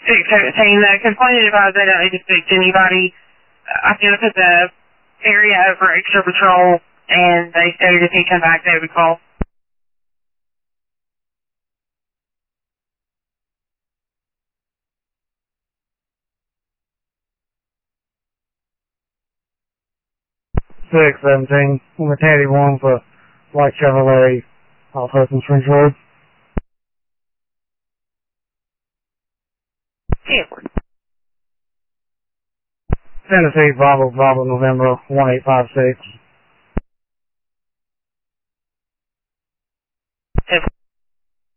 617, the complainant advised they don't need to speak to anybody. I feel to the area over extra patrol, and they stated if he come back, they would call. Six 17, with Teddy 1 for White Chevrolet off Hudson Springs Road. Tennessee Bravo November 1856.